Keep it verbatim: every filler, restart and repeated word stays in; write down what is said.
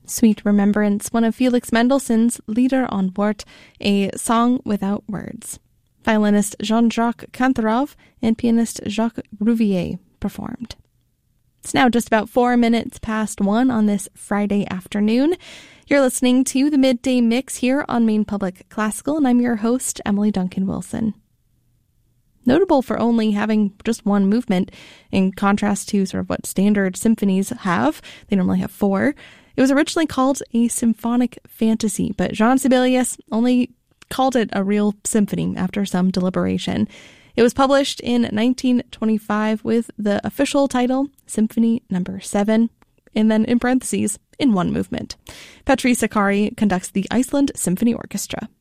Sweet Remembrance, one of Felix Mendelssohn's Lieder ohne Wort, a song without words. Violinist Jean-Jacques Kantorov and pianist Jacques Rouvier performed. It's now just about four minutes past one on this Friday afternoon. You're listening to the Midday Mix here on Maine Public Classical, and I'm your host, Emily Duncan Wilson. Notable for only having just one movement, in contrast to sort of what standard symphonies have. They normally have four. It was originally called a symphonic fantasy, but Jean Sibelius only called it a real symphony after some deliberation. It was published in nineteen twenty-five with the official title, Symphony Number seven, and then in parentheses, in one movement. Petri Sakari conducts the Iceland Symphony Orchestra.